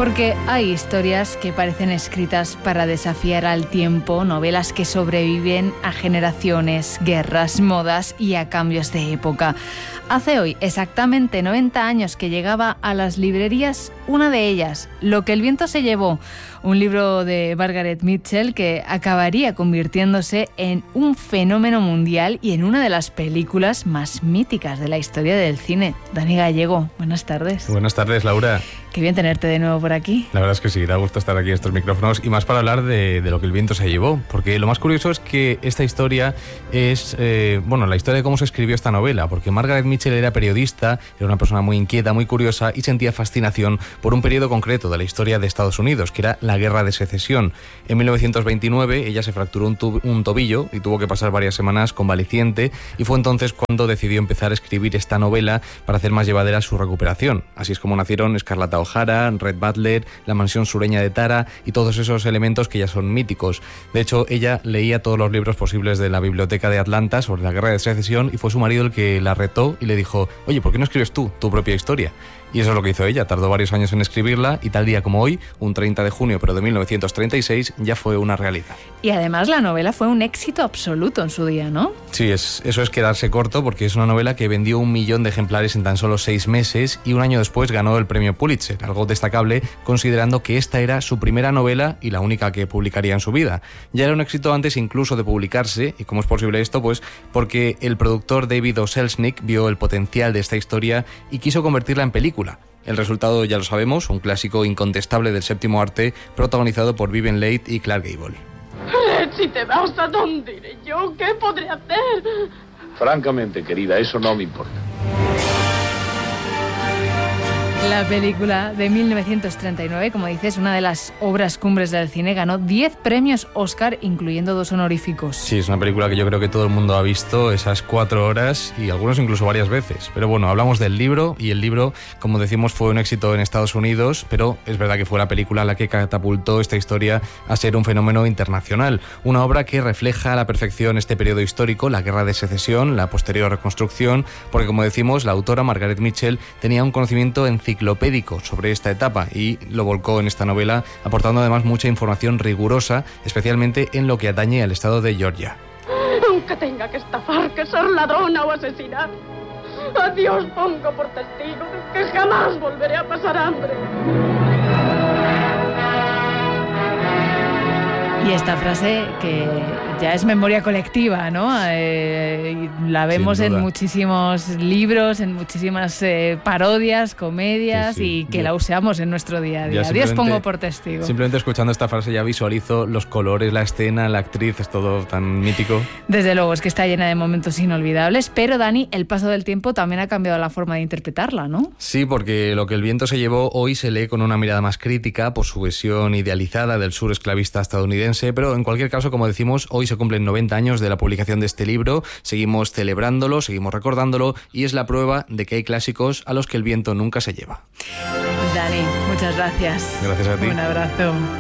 Porque hay historias que parecen escritas para desafiar al tiempo, novelas que sobreviven a generaciones, guerras, modas y a cambios de época. Hace hoy exactamente 90 años que llegaba a las librerías una de ellas, Lo que el viento se llevó, un libro de Margaret Mitchell que acabaría convirtiéndose en un fenómeno mundial y en una de las películas más míticas de la historia del cine. Dani Gallego, buenas tardes. Buenas tardes, Laura. Qué bien tenerte de nuevo por aquí. La verdad es que sí, da gusto estar aquí en estos micrófonos y más para hablar de Lo que el viento se llevó, porque lo más curioso es que esta historia es, la historia de cómo se escribió esta novela, porque Margaret Mitchell era periodista, era una persona muy inquieta, muy curiosa y sentía fascinación por un periodo concreto de la historia de Estados Unidos, que era la Guerra de Secesión. En 1929 ella se fracturó un tobillo y tuvo que pasar varias semanas convaleciente, y fue entonces cuando decidió empezar a escribir esta novela para hacer más llevadera su recuperación. Así es como nacieron Escarlata O'Hara, Red Butler, la mansión sureña de Tara y todos esos elementos que ya son míticos. De hecho, ella leía todos los libros posibles de la biblioteca de Atlanta sobre la Guerra de Secesión y fue su marido el que la retó y le dijo: oye, ¿por qué no escribes tú tu propia historia? Y eso es lo que hizo ella. Tardó varios años en escribirla y tal día como hoy, un 30 de junio pero de 1936, ya fue una realidad. Y además la novela fue un éxito absoluto en su día, ¿no? Sí, eso es quedarse corto, porque es una novela que vendió 1 millón de ejemplares en tan solo 6 meses y un año después ganó el premio Pulitzer, algo destacable considerando que esta era su primera novela y la única que publicaría en su vida. Ya era un éxito antes incluso de publicarse. ¿Y cómo es posible esto? Pues porque el productor David O. Selznick vio el potencial de esta historia y quiso convertirla en película. El resultado ya lo sabemos, un clásico incontestable del séptimo arte protagonizado por Vivien Leigh y Clark Gable. Si te vas, ¿a dónde iré yo? ¿Qué podré hacer? Francamente, querida, eso no me importa. La película de 1939, como dices, una de las obras cumbres del cine, ganó 10 premios Oscar, incluyendo 2 honoríficos. Sí, es una película que yo creo que todo el mundo ha visto, esas 4 horas, y algunos incluso varias veces. Pero bueno, hablamos del libro, y el libro, como decimos, fue un éxito en Estados Unidos, pero es verdad que fue la película la que catapultó esta historia a ser un fenómeno internacional. Una obra que refleja a la perfección este periodo histórico, la Guerra de Secesión, la posterior reconstrucción, porque como decimos, la autora Margaret Mitchell tenía un conocimiento enciclopédico sobre esta etapa y lo volcó en esta novela, aportando además mucha información rigurosa, especialmente en lo que atañe al estado de Georgia. Aunque tenga que estafar, que ser ladrona o asesinar, a Dios pongo por testigo de que jamás volveré a pasar hambre. Y esta frase que ya es memoria colectiva, ¿no? La vemos en muchísimos libros, en muchísimas parodias, comedias, sí. Y que la usamos en nuestro día a día. Dios pongo por testigo. Simplemente escuchando esta frase ya visualizo los colores, la escena, la actriz, es todo tan mítico. Desde luego, es que está llena de momentos inolvidables, pero Dani, el paso del tiempo también ha cambiado la forma de interpretarla, ¿no? Sí, porque Lo que el viento se llevó hoy se lee con una mirada más crítica por su visión idealizada del sur esclavista estadounidense. Pero en cualquier caso, como decimos, hoy se cumplen 90 años de la publicación de este libro, seguimos celebrándolo, seguimos recordándolo y es la prueba de que hay clásicos a los que el viento nunca se lleva. Dani, muchas gracias. Gracias a ti. Un abrazo.